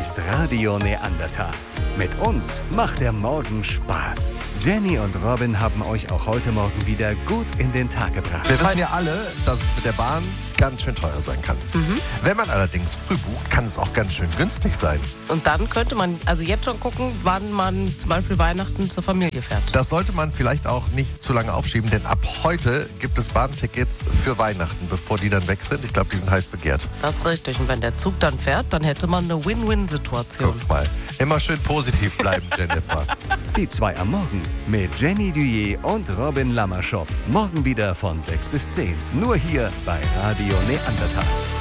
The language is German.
ist Radio Neandertal. Mit uns macht der Morgen Spaß. Jenny und Robin haben euch auch heute Morgen wieder gut in den Tag gebracht. Wir wissen ja alle, dass es mit der Bahn ganz schön teuer sein kann. Wenn man allerdings früh bucht, kann es auch ganz schön günstig sein. Und dann könnte man also jetzt schon gucken, wann man zum Beispiel Weihnachten zur Familie fährt. Das sollte man vielleicht auch nicht zu lange aufschieben, denn ab heute gibt es Bahntickets für Weihnachten, bevor die dann weg sind. Ich glaube, die sind heiß begehrt. Das ist richtig. Und wenn der Zug dann fährt, dann hätte man eine Win-Win-Situation. Guck mal, immer schön positiv bleiben, Jennifer. Die 2 am Morgen mit Jenny Duyé und Robin Lammerschop. Morgen wieder von 6 bis 10. Nur hier bei Radio Neandertal.